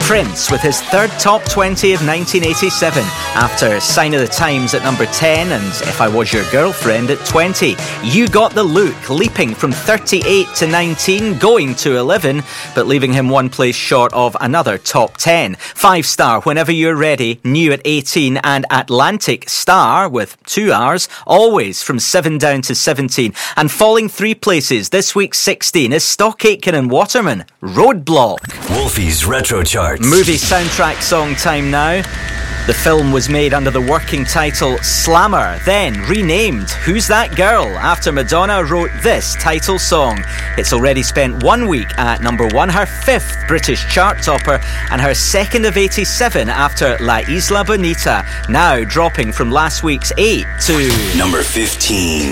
Prince with his third top 20 of 1987 after Sign of the Times at number 10 and If I Was Your Girlfriend at 20. You Got the Look leaping from 38 to 19, going to 11, but leaving him one place short of another top 10. 5 Star, Whenever You're Ready, new at 18, and Atlantic Star with 2 hours, always from 7 down to 17. And falling 3 places, this week's 16 is Stock Aitken and Waterman, Roadblock. Wolfie's Retro Charts. Movie soundtrack song time now. The film was made under the working title Slammer, then renamed Who's That Girl? After Madonna wrote this title song. It's already spent 1 week at number 1, her 5th British chart topper, and her 2nd of 87 after La Isla Bonita, now dropping from last week's 8 to number 15.